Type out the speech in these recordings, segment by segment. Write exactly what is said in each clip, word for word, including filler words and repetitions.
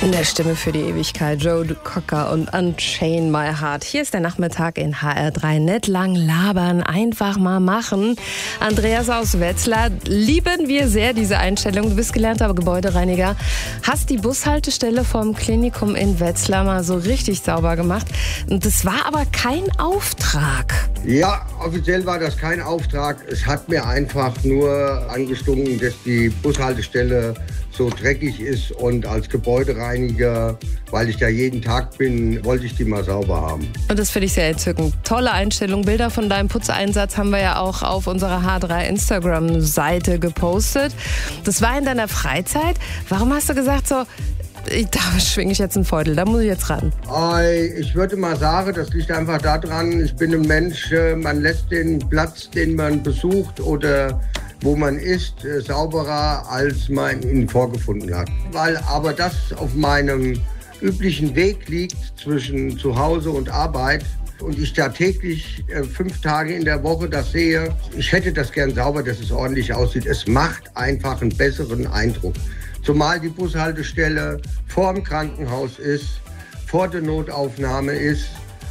In der Stimme für die Ewigkeit, Joe Cocker und Unchain My Heart. Hier ist der Nachmittag in H R drei. Nicht lang labern, einfach mal machen. Andreas aus Wetzlar, lieben wir sehr diese Einstellung. Du bist gelernter Gebäudereiniger, hast die Bushaltestelle vom Klinikum in Wetzlar mal so richtig sauber gemacht. Und das war aber kein Auftrag. Ja, offiziell war das kein Auftrag. Es hat mir einfach nur angestunken, dass die Bushaltestelle so dreckig ist, und als Gebäudereiniger, weil ich da jeden Tag bin, wollte ich die mal sauber haben. Und das finde ich sehr entzückend. Tolle Einstellung. Bilder von deinem Putzeinsatz haben wir ja auch auf unserer H drei Instagram-Seite gepostet. Das war in deiner Freizeit. Warum hast du gesagt so, da schwinge ich jetzt einen Feudel, da muss ich jetzt ran? Ich würde mal sagen, das liegt einfach daran, ich bin ein Mensch, man lässt den Platz, den man besucht oder wo man ist, sauberer, als man ihn vorgefunden hat. Weil aber das auf meinem üblichen Weg liegt zwischen Zuhause und Arbeit und ich da täglich äh, fünf Tage in der Woche das sehe, ich hätte das gern sauber, dass es ordentlich aussieht. Es macht einfach einen besseren Eindruck. Zumal die Bushaltestelle vor dem Krankenhaus ist, vor der Notaufnahme ist.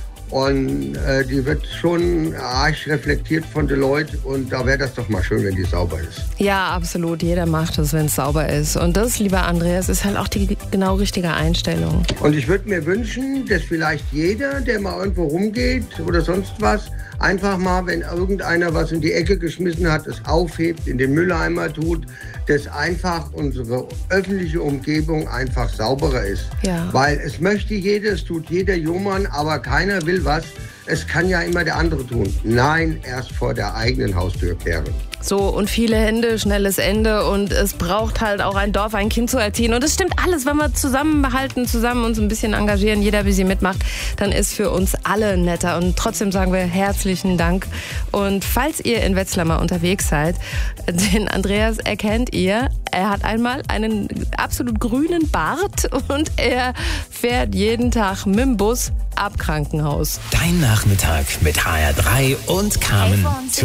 Und äh, die wird schon arg reflektiert von den Leuten, und da wäre das doch mal schön, wenn die sauber ist. Ja, absolut. Jeder macht es, wenn es sauber ist. Und das, lieber Andreas, ist halt auch die genau richtige Einstellung. Und ich würde mir wünschen, dass vielleicht jeder, der mal irgendwo rumgeht oder sonst was, einfach mal, wenn irgendeiner was in die Ecke geschmissen hat, es aufhebt, in den Mülleimer tut, dass einfach unsere öffentliche Umgebung einfach sauberer ist. Ja. Weil es möchte jeder, es tut jeder Jungmann, aber keiner will was. Es kann ja immer der andere tun. Nein, erst vor der eigenen Haustür kehren. So, und viele Hände, schnelles Ende, und es braucht halt auch ein Dorf, ein Kind zu erziehen. Und es stimmt alles, wenn wir zusammenhalten, zusammen uns ein bisschen engagieren, jeder ein bisschen mitmacht, dann ist für uns alle netter. Und trotzdem sagen wir herzlichen Dank. Und falls ihr in Wetzlar mal unterwegs seid, den Andreas erkennt ihr. Er hat einmal einen absolut grünen Bart und er fährt jeden Tag mit dem Bus ab Krankenhaus. Dein Nachmittag mit H R drei und Carmen.